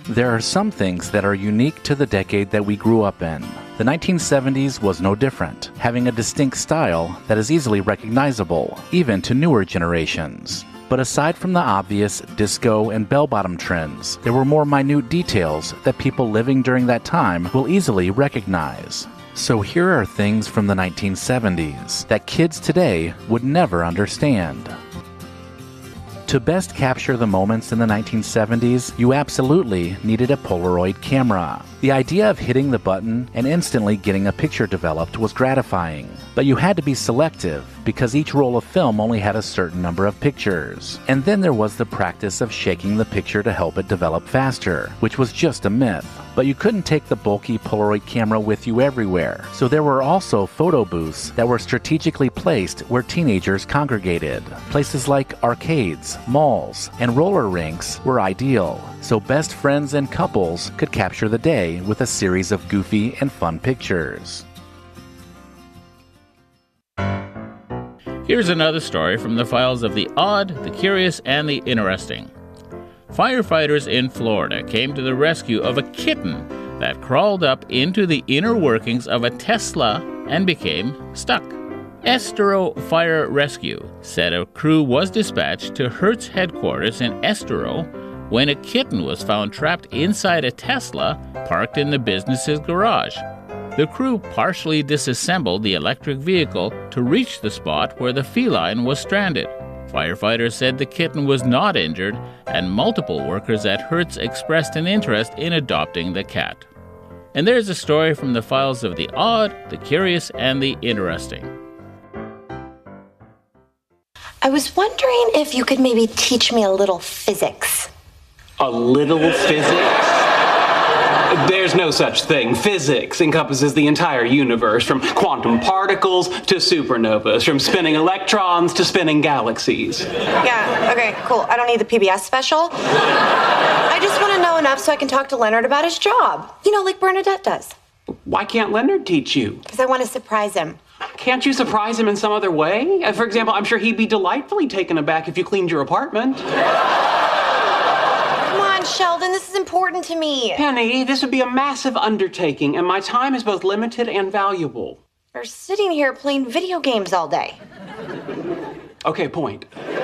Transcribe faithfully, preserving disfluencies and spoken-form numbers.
There are some things that are unique to the decade that we grew up in. The nineteen seventies was no different, having a distinct style that is easily recognizable, even to newer generations. But aside from the obvious disco and bell-bottom trends, there were more minute details that people living during that time will easily recognize. So here are things from the nineteen seventies that kids today would never understand. To best capture the moments in the nineteen seventies, you absolutely needed a Polaroid camera. The idea of hitting the button and instantly getting a picture developed was gratifying, but you had to be selective because each roll of film only had a certain number of pictures. And then there was the practice of shaking the picture to help it develop faster, which was just a myth. But you couldn't take the bulky Polaroid camera with you everywhere, so there were also photo booths that were strategically placed where teenagers congregated. Places like arcades, malls, and roller rinks were ideal, so best friends and couples could capture the day with a series of goofy and fun pictures. Here's another story from the files of the odd, the curious, and the interesting. Firefighters in Florida came to the rescue of a kitten that crawled up into the inner workings of a Tesla and became stuck. Estero Fire Rescue said a crew was dispatched to Hertz headquarters in Estero when a kitten was found trapped inside a Tesla parked in the business's garage. The crew partially disassembled the electric vehicle to reach the spot where the feline was stranded. Firefighters said the kitten was not injured, and multiple workers at Hertz expressed an interest in adopting the cat. And there's a story from the files of the odd, the curious, and the interesting. I was wondering if you could maybe teach me a little physics. A little physics? There's no such thing. Physics encompasses the entire universe, from quantum particles to supernovas, from spinning electrons to spinning galaxies. Yeah, okay, cool. I don't need the P B S special. I just want to know enough so I can talk to Leonard about his job. You know, like Bernadette does. Why can't Leonard teach you? Because I want to surprise him. Can't you surprise him in some other way? Uh, For example, I'm sure he'd be delightfully taken aback if you cleaned your apartment. Come on, Sheldon, this is important to me. Penny, this would be a massive undertaking, and my time is both limited and valuable. We're sitting here playing video games all day. Okay, point.